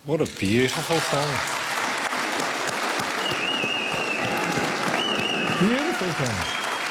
What a beautiful song. Beautiful song.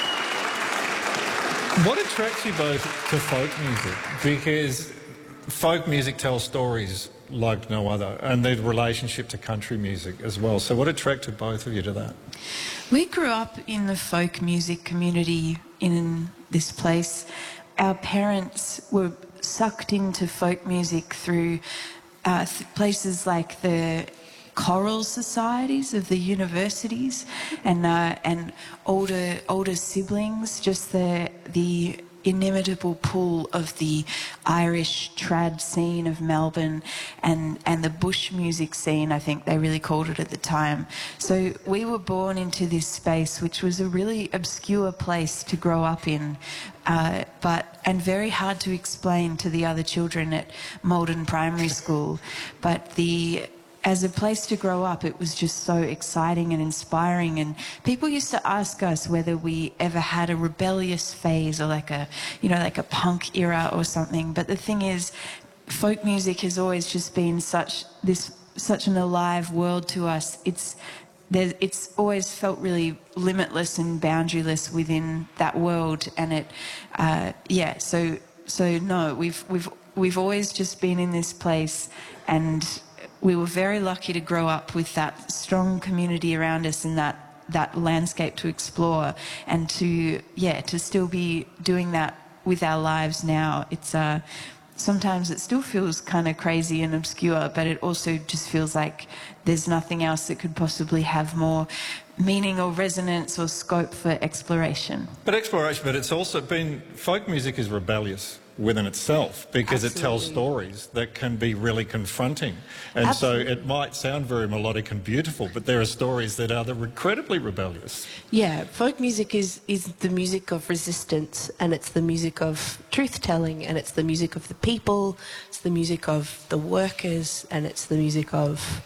What attracts you both to folk music? Because folk music tells stories like no other, and the relationship to country music as well. So what attracted both of you to that? We grew up in the folk music community in this place. Our parents were sucked into folk music through places like the choral societies of the universities and older siblings, just the inimitable pull of the Irish trad scene of Melbourne and the bush music scene, I think they really called it at the time. So we were born into this space, which was a really obscure place to grow up in, and very hard to explain to the other children at Malden Primary School. But as a place to grow up, it was just so exciting and inspiring. And people used to ask us whether we ever had a rebellious phase or like a punk era or something. But the thing is, folk music has always just been such an alive world to us. It's always felt really limitless and boundaryless within that world. And we've always just been in this place, and we were very lucky to grow up with that strong community around us and that landscape to explore, and to still be doing that with our lives now. It's sometimes it still feels kind of crazy and obscure, but it also just feels like there's nothing else that could possibly have more meaning or resonance or scope for exploration. But it's also been, folk music is rebellious within itself, because Absolutely. It tells stories that can be really confronting. And Absolutely. So it might sound very melodic and beautiful, but there are stories that are incredibly rebellious. Yeah, folk music is the music of resistance, and it's the music of truth-telling, and it's the music of the people, it's the music of the workers, and it's the music of,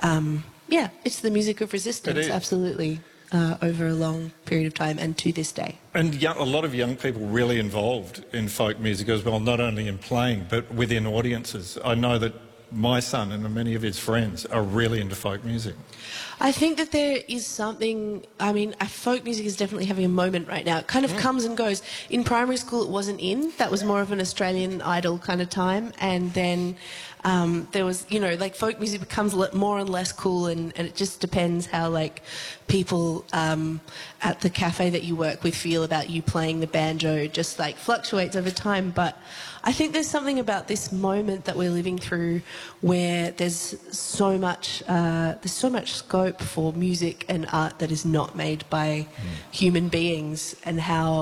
it's the music of resistance, absolutely. Over a long period of time and to this day. And a lot of young people really involved in folk music as well, not only in playing but within audiences. I know that my son and many of his friends are really into folk music. I think that there is something, folk music is definitely having a moment right now. It kind of comes and goes. In primary school it wasn't in, that was more of an Australian Idol kind of time, and then there was, folk music becomes more and less cool, and it just depends how, people at the cafe that you work with feel about you playing the banjo, just, fluctuates over time. But I think there's something about this moment that we're living through where there's so much scope for music and art that is not made by human beings, and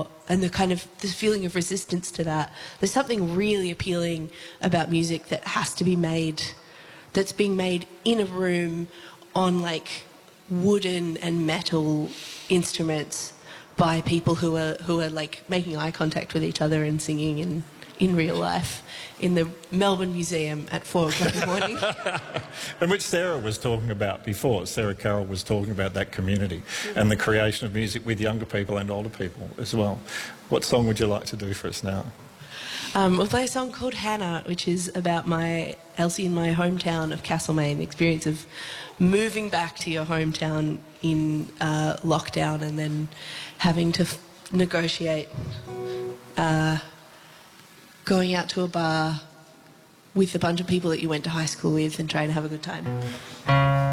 the feeling of resistance to that. There's something really appealing about music that has to be made, that's being made in a room on wooden and metal instruments by people who are making eye contact with each other and singing in real life in the Melbourne Museum at 4 o'clock in the morning. And which Sarah was talking about before. Sarah Carroll was talking about that community and the creation of music with younger people and older people as well. What song would you like to do for us now? We'll play a song called Hannah, which is about Elsie in my hometown of Castlemaine, the experience of moving back to your hometown in lockdown and then having to negotiate going out to a bar with a bunch of people that you went to high school with and trying to have a good time.